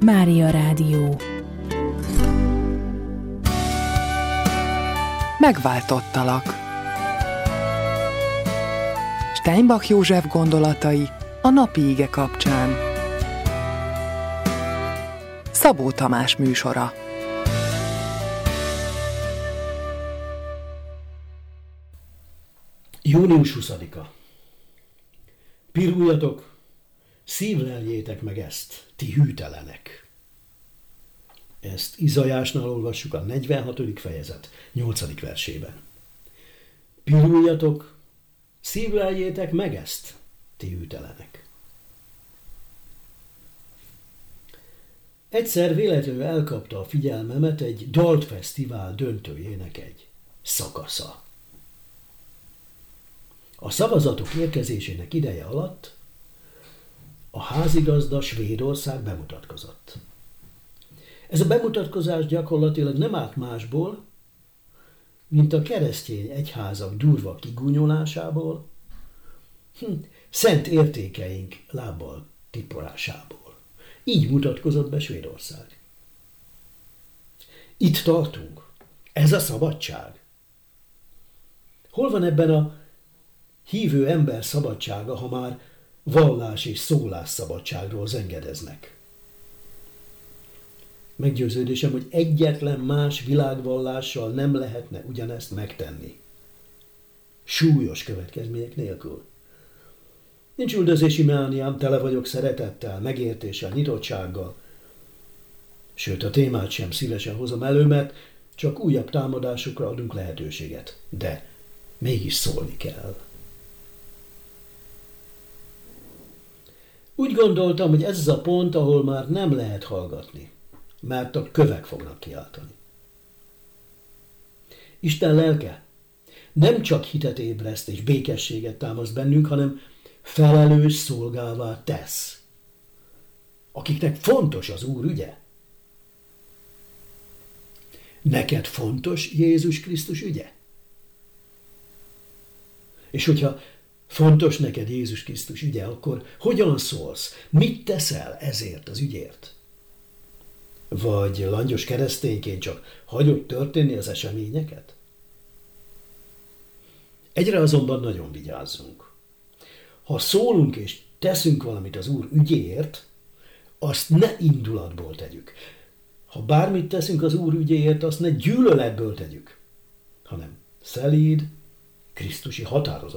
Mária Rádió. Megváltottalak. Steinbach József gondolatai a napi ige kapcsán. Szabó Tamás műsora. Június 20-a. Piruljatok, szívleljétek meg ezt, ti hűtelenek. Ezt Izajásnál olvassuk a 46. fejezet 8. versében. Piruljatok, szívleljétek meg ezt, ti hűtelenek. Egyszer véletlenül elkapta a figyelmemet egy dalfesztivál döntőjének egy szakasza. A szavazatok érkezésének ideje alatt a házigazda Svédország bemutatkozott. Ez a bemutatkozás gyakorlatilag nem állt másból, mint a keresztény egyházak durva kigúnyolásából, szent értékeink lábbal tiporásából. Így mutatkozott be Svédország. Itt tartunk. Ez a szabadság. Hol van ebben a hívő ember szabadsága, ha már vallás és szólásszabadságról zengedeznek? Meggyőződésem, hogy egyetlen más világvallással nem lehetne ugyanezt megtenni. Súlyos következmények nélkül. Nincs üldözési mániám, tele vagyok szeretettel, megértéssel, nyitottsággal. Sőt, a témát sem szívesen hozom elő, mert csak újabb támadásokra adunk lehetőséget. De mégis szólni kell. Úgy gondoltam, hogy ez az a pont, ahol már nem lehet hallgatni, mert a kövek fognak kiáltani. Isten lelke nem csak hitet ébreszt és békességet támaszt bennünk, hanem felelős szolgává tesz, akiknek fontos az Úr ügye. Neked fontos Jézus Krisztus ügye? És hogyha fontos neked Jézus Krisztus ügye, akkor hogyan szólsz? Mit teszel ezért az ügyért? Vagy langyos keresztényként csak hagyod történni az eseményeket? Egyre azonban nagyon vigyázzunk. Ha szólunk és teszünk valamit az Úr ügyéért, azt ne indulatból tegyük. Ha bármit teszünk az Úr ügyéért, azt ne gyűlöletből tegyük, hanem szelíd, krisztusi határozatból.